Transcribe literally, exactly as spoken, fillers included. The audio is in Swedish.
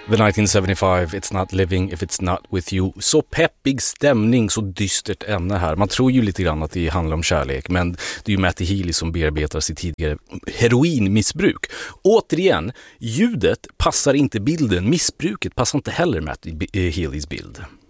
The nitton seventy-five, It's Not Living If It's Not With You. Så peppig stämning, så dystert ämne här. Man tror ju lite grann att det handlar om kärlek, men det är ju Matty Healy som bearbetar sitt tidigare heroinmissbruk. Återigen, ljudet passar inte bilden, missbruket passar inte heller Matty Healys bild.